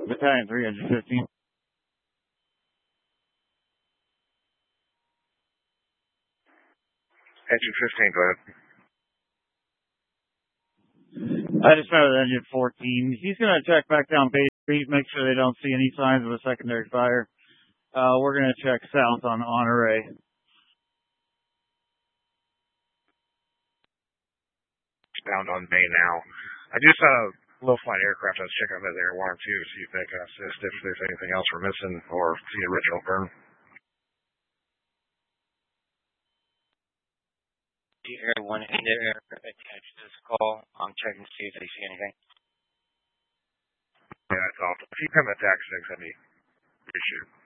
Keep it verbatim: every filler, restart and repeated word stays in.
Battalion three fifteen. Engine fifteen, go ahead. I just found engine fourteen. He's going to check back down Bay Street, make sure they don't see any signs of a secondary fire. Uh, we're going to check south on Honore. Bound on Bay now. I just saw a low-flight aircraft. I was checking out that Air one too to see if they can assist if there's anything else we're missing or see the original burn. The Air one and the Air attached to this call. I'm checking to see if they see anything. Yeah, that's awesome. If you come attack six, that'd be appreciated.